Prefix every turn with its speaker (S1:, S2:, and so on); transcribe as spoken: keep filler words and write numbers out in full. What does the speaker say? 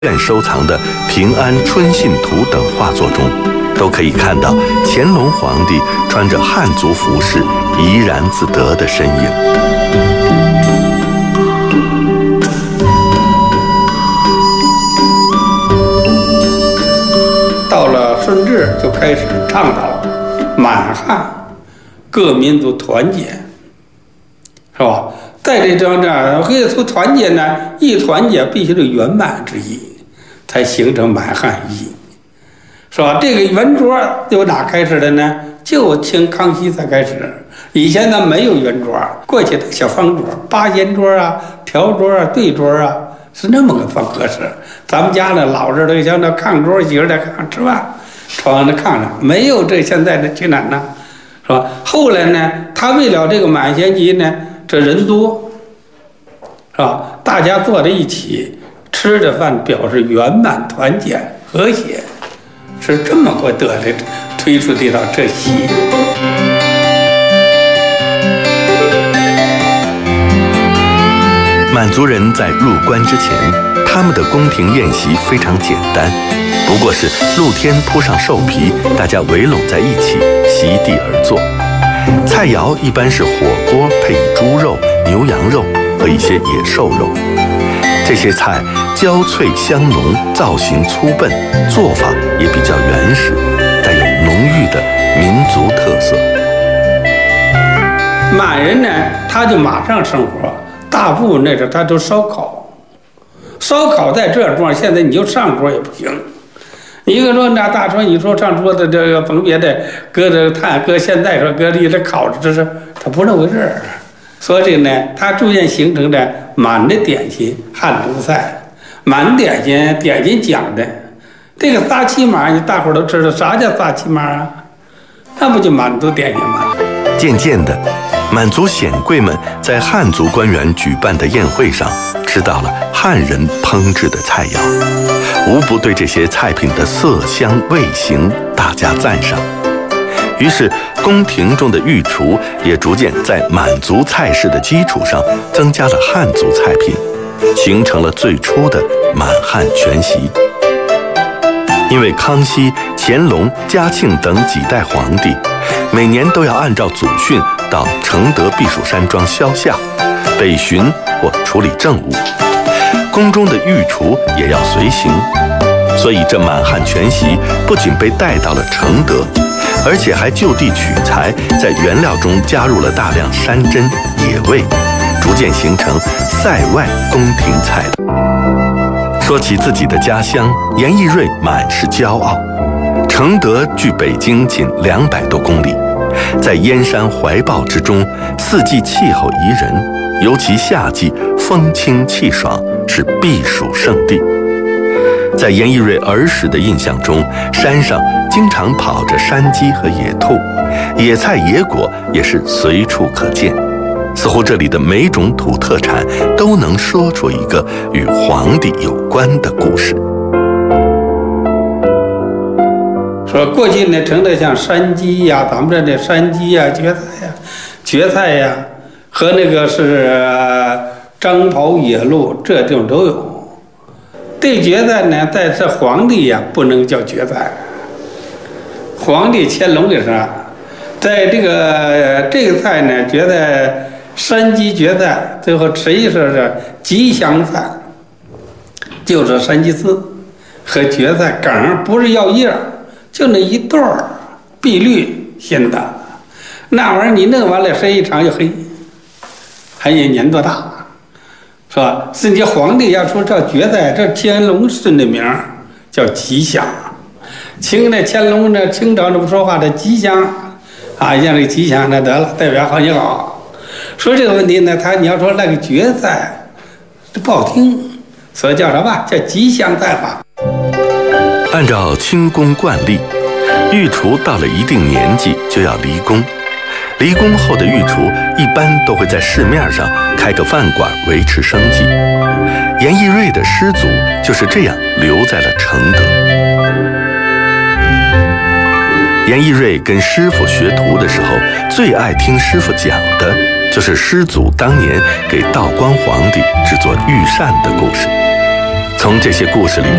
S1: 院收藏的《平安春信图》等画作中，都可以看到乾隆皇帝穿着汉族服饰怡然自得的身影。
S2: 到了顺治，就开始倡导满汉各民族团结，是吧？在这张这样，可以说团结呢，一团结必须是圆满之意，才形成满汉一，是吧？这个圆桌由哪开始的呢？就清康熙才开始。以前呢没有圆桌，过去的小方桌、八仙桌啊、条桌啊、对桌啊，是那么个方格式。咱们家呢老是都像那炕桌型的炕吃饭，床的炕上，没有这现在的情感呢，是吧？后来呢，他为了这个满贤集呢，这人多，是吧？大家坐在一起吃着饭，表示圆满、团结、和谐，是这么个得的推出这道这戏。
S1: 满族人在入关之前，他们的宫廷宴席非常简单，不过是露天铺上兽皮，大家围拢在一起，席地而坐。菜肴一般是火锅配以猪肉、牛羊肉和一些野兽肉。这些菜焦脆香浓，造型粗笨，做法也比较原始，带有浓郁的民族特色。
S2: 满人呢，他就马上生活，大部分那时候他都烧烤，烧烤在这桌，现在你就上桌也不行。一个说那大桌，你说上桌的这个甭别的，搁着炭，搁现在说搁这这烤着，这是他不那回事儿。所以呢，它逐渐形成了满的点心、汉族菜。满点心点心讲的这个撒骑马，你大伙儿都知道啥叫撒骑马啊？那不就满族点心吗？
S1: 渐渐的，满族显贵们在汉族官员举办的宴会上，吃到了汉人烹制的菜肴，无不对这些菜品的色香味形大加赞赏。于是，宫廷中的御厨也逐渐在满族菜式的基础上增加了汉族菜品，形成了最初的满汉全席。因为康熙、乾隆、嘉庆等几代皇帝，每年都要按照祖训到承德避暑山庄宵夏、北巡或处理政务，宫中的御厨也要随行。所以这满汉全席不仅被带到了承德，而且还就地取材，在原料中加入了大量山珍野味，逐渐形成塞外宫廷菜。说起自己的家乡，严义瑞满是骄傲。承德距北京仅两百多公里，在燕山怀抱之中，四季气候宜人，尤其夏季风清气爽，是避暑胜地。在严义瑞儿时的印象中，山上经常跑着山鸡和野兔，野菜野果也是随处可见。似乎这里的每种土特产都能说出一个与皇帝有关的故事。
S2: 说过去呢，称的像山鸡呀，咱们这的山鸡呀、蕨菜呀、蕨菜呀，和那个是、呃、张袍野鹿，这种都有。对蕨菜呢，在这皇帝呀不能叫蕨菜。皇帝乾隆的时候，在这个这个菜呢，蕨菜、山鸡蕨菜，最后实际上是吉祥菜，就是山鸡丝和蕨菜梗，不是要叶，就那一段儿碧绿新的，那玩意儿你弄完了，时间一长就黑，还有年多大。是吧？甚至皇帝要说这蕨菜，这乾隆顺的名儿叫吉祥。清的乾隆呢，清朝这么说话的吉祥啊，像这个吉祥那得了，代表好你好。说这个问题呢，他你要说那个蕨菜，这不好听，所以叫什么？叫吉祥菜法。
S1: 按照清宫惯例，御厨到了一定年纪就要离宫。离宫后的御厨一般都会在市面上开个饭馆维持生计。严义瑞的师祖就是这样留在了承德。严义瑞跟师傅学徒的时候，最爱听师傅讲的就是师祖当年给道光皇帝制作御膳的故事。 从这些故事里